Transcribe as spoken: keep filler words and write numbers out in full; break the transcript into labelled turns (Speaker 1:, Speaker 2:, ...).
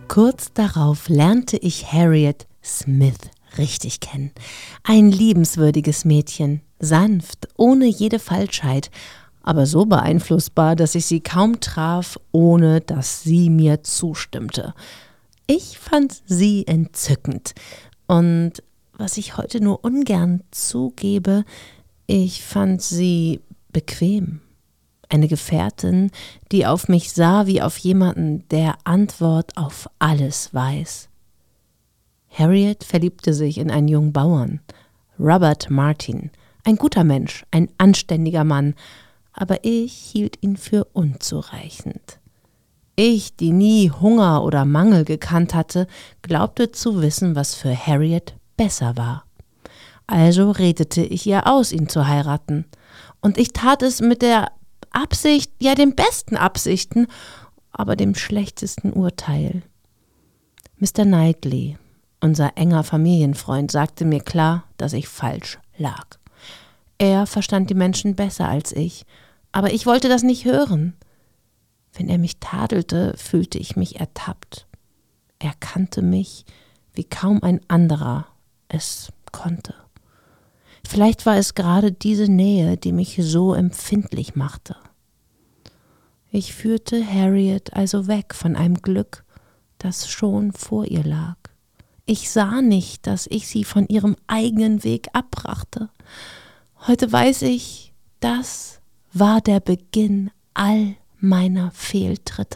Speaker 1: Kurz darauf lernte ich Harriet Smith richtig kennen. Ein liebenswürdiges Mädchen, sanft, ohne jede Falschheit, aber so beeinflussbar, dass ich sie kaum traf, ohne dass sie mir zustimmte. Ich fand sie entzückend und, was ich heute nur ungern zugebe, ich fand sie bequem. Eine Gefährtin, die auf mich sah wie auf jemanden, der Antwort auf alles weiß. Harriet verliebte sich in einen jungen Bauern, Robert Martin, ein guter Mensch, ein anständiger Mann, aber ich hielt ihn für unzureichend. Ich, die nie Hunger oder Mangel gekannt hatte, glaubte zu wissen, was für Harriet besser war. Also redete ich ihr aus, ihn zu heiraten. Und ich tat es mit der Absicht, ja den besten Absichten, aber dem schlechtesten Urteil. Mister Knightley, unser enger Familienfreund, sagte mir klar, dass ich falsch lag. Er verstand die Menschen besser als ich, aber ich wollte das nicht hören. Wenn er mich tadelte, fühlte ich mich ertappt. Er kannte mich, wie kaum ein anderer es konnte. Vielleicht war es gerade diese Nähe, die mich so empfindlich machte. Ich führte Harriet also weg von einem Glück, das schon vor ihr lag. Ich sah nicht, dass ich sie von ihrem eigenen Weg abbrachte. Heute weiß ich, das war der Beginn all meiner Fehltritte.